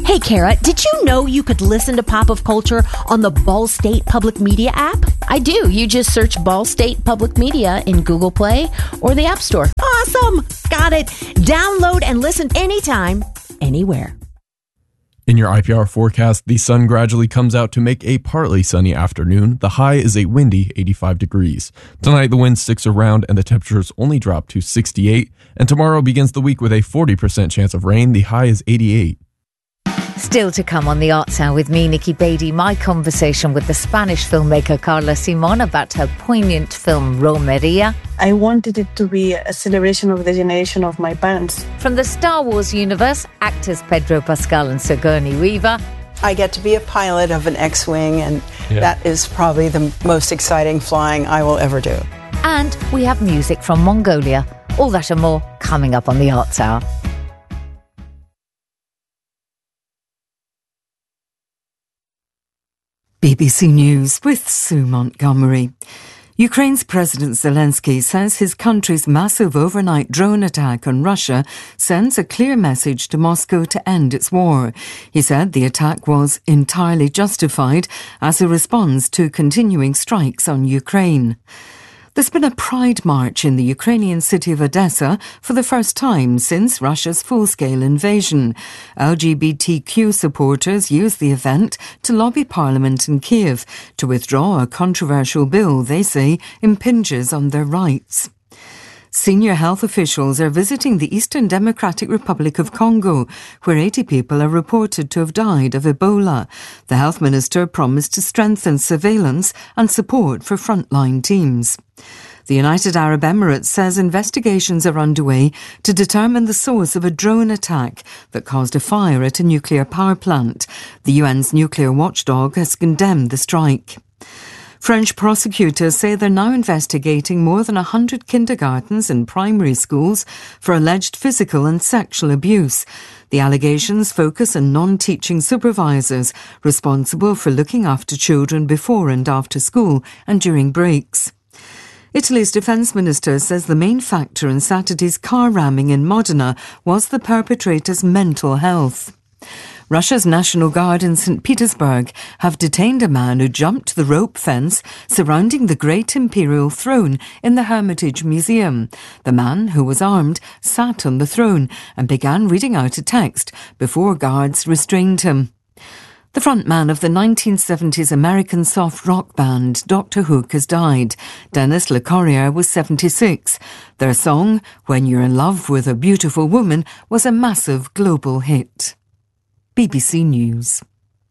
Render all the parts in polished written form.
Hey, Kara, did you know you could listen to Pop of Culture on the Ball State Public Media app? I do. You just search Ball State Public Media in Google Play or the App Store. Awesome! Got it. Download and listen anytime, anywhere. In your IPR forecast, the sun gradually comes out to make a partly sunny afternoon. The high is a windy 85 degrees. Tonight, the wind sticks around and the temperatures only drop to 68. And tomorrow begins the week with a 40% chance of rain. The high is 88. Still to come on the Arts Hour with me, Nikki Beatty, my conversation with the Spanish filmmaker Carla Simón about her poignant film Romería. I wanted it to be a celebration of the generation of my parents. From the Star Wars universe, actors Pedro Pascal and Sigourney Weaver. I get to be a pilot of an X-Wing, and that is probably the most exciting flying I will ever do. And we have music from Mongolia. All that and more coming up on the Arts Hour. BBC News with Sue Montgomery. Ukraine's President Zelensky says his country's massive overnight drone attack on Russia sends a clear message to Moscow to end its war. He said the attack was entirely justified as a response to continuing strikes on Ukraine. There's been a pride march in the Ukrainian city of Odessa for the first time since Russia's full-scale invasion. LGBTQ supporters used the event to lobby Parliament in Kiev to withdraw a controversial bill they say impinges on their rights. Senior health officials are visiting the Eastern Democratic Republic of Congo, where 80 people are reported to have died of Ebola. The health minister promised to strengthen surveillance and support for frontline teams. The United Arab Emirates says investigations are underway to determine the source of a drone attack that caused a fire at a nuclear power plant. The UN's nuclear watchdog has condemned the strike. French prosecutors say they're now investigating more than 100 kindergartens and primary schools for alleged physical and sexual abuse. The allegations focus on non-teaching supervisors responsible for looking after children before and after school and during breaks. Italy's defence minister says the main factor in Saturday's car ramming in Modena was the perpetrator's mental health. Russia's National Guard in St. Petersburg have detained a man who jumped the rope fence surrounding the Great Imperial Throne in the Hermitage Museum. The man, who was armed, sat on the throne and began reading out a text before guards restrained him. The frontman of the 1970s American soft rock band Dr. Hook has died. Dennis LeCorrier was 76. Their song, When You're in Love with a Beautiful Woman, was a massive global hit. BBC News.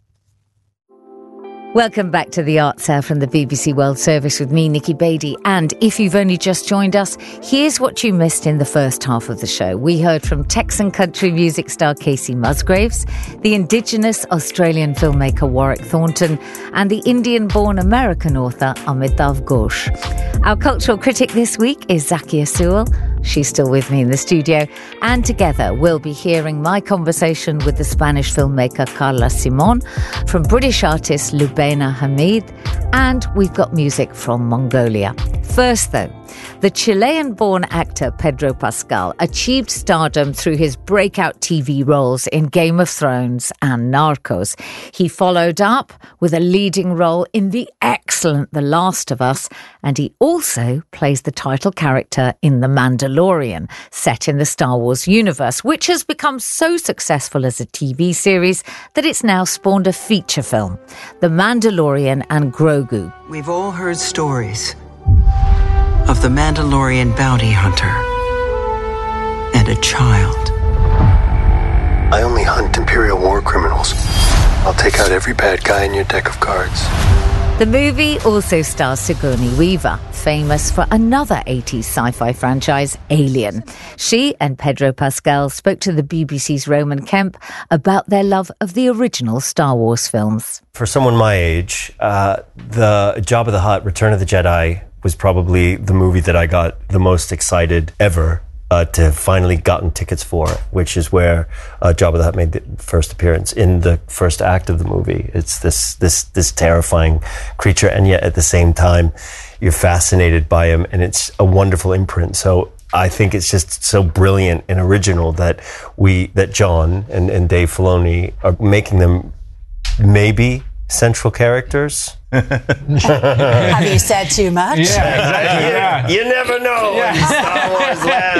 Welcome back to the Arts Hour from the BBC World Service with me, Nikki Beatty. And if you've only just joined us, here's what you missed in the first half of the show. We heard from Texan country music star Casey Musgraves, the Indigenous Australian filmmaker Warwick Thornton, and the Indian-born American author Amitav Ghosh. Our cultural critic this week is Zakia Sewell. She's still with me in the studio. And together we'll be hearing my conversation with the Spanish filmmaker Carla Simón, from British artist Lubena Hamid, and we've got music from Mongolia. First, though, the Chilean-born actor Pedro Pascal achieved stardom through his breakout TV roles in Game of Thrones and Narcos. He followed up with a leading role in the excellent The Last of Us, and he also plays the title character in The Mandalorian, set in the Star Wars universe, which has become so successful as a TV series that it's now spawned a feature film, The Mandalorian and Grogu. We've all heard stories of the Mandalorian bounty hunter and a child. I only hunt Imperial war criminals. I'll take out every bad guy in your deck of cards. The movie also stars Sigourney Weaver, famous for another 80s sci-fi franchise, Alien. She and Pedro Pascal spoke to the BBC's Roman Kemp about their love of the original Star Wars films. For someone my age, the Jabba the Hutt, Return of the Jedi, was probably the movie that I got the most excited ever to have finally gotten tickets for, which is where Jabba the Hutt made the first appearance in the first act of the movie. It's this terrifying creature, and yet at the same time you're fascinated by him, and it's a wonderful imprint. So I think it's just so brilliant and original that John and Dave Filoni are making them maybe central characters. Have you said too much? Yeah, exactly. Yeah. You never know in Star Wars land.